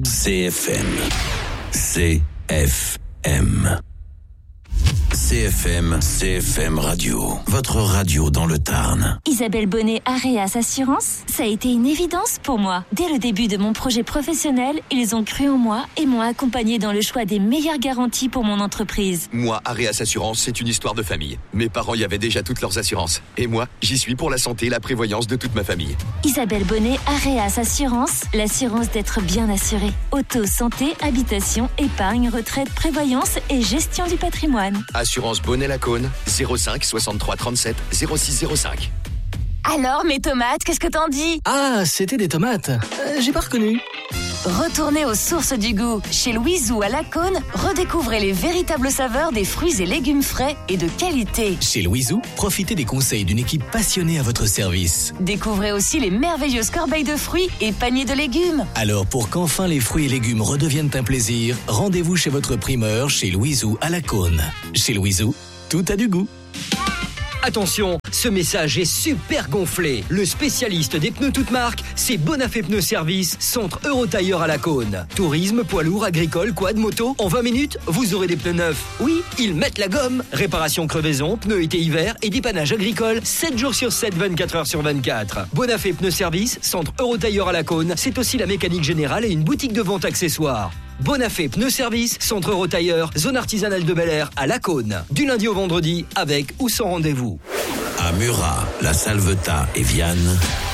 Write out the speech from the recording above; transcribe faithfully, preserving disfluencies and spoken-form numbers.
C F M. C F M. C F M, C F M Radio, votre radio dans le Tarn. Isabelle Bonnet, Areas Assurance, ça a été une évidence pour moi. Dès le début de mon projet professionnel, ils ont cru en moi et m'ont accompagné dans le choix des meilleures garanties pour mon entreprise. Moi, Areas Assurance, c'est une histoire de famille. Mes parents y avaient déjà toutes leurs assurances. Et moi, j'y suis pour la santé et la prévoyance de toute ma famille. Isabelle Bonnet, Areas Assurance, l'assurance d'être bien assuré. Auto, santé, habitation, épargne, retraite, prévoyance et gestion du patrimoine. Assurance Bonnet-Lacaune, zéro cinq soixante-trois trente-sept zéro six zéro cinq. Alors, mes tomates, qu'est-ce que t'en dis? Ah, c'était des tomates. Euh, j'ai pas reconnu. Retournez aux sources du goût. Chez Louiseau à Lacaune, redécouvrez les véritables saveurs des fruits et légumes frais et de qualité. Chez Louiseau, profitez des conseils d'une équipe passionnée à votre service. Découvrez aussi les merveilleuses corbeilles de fruits et paniers de légumes. Alors, pour qu'enfin les fruits et légumes redeviennent un plaisir, rendez-vous chez votre primeur chez Louiseau à Lacaune. Chez Louiseau, tout a du goût. Attention, ce message est super gonflé. Le spécialiste des pneus toutes marques, c'est Bonafé Pneus Service, centre Eurotailleur à Lacaune. Tourisme, poids lourd, agricole, quad, moto, en vingt minutes, vous aurez des pneus neufs. Oui, ils mettent la gomme. Réparation crevaison, pneus été-hiver et dépannage agricole, sept jours sur sept, vingt-quatre heures sur vingt-quatre. Bonafé Pneus Service, centre Eurotailleur à Lacaune, c'est aussi la mécanique générale et une boutique de vente accessoires. Bonafé Pneus Service, centre Eurotailleur, zone artisanale de Bel Air à Lacaune. Du lundi au vendredi, avec ou sans rendez-vous. À Murat, La Salvetat et Vianne.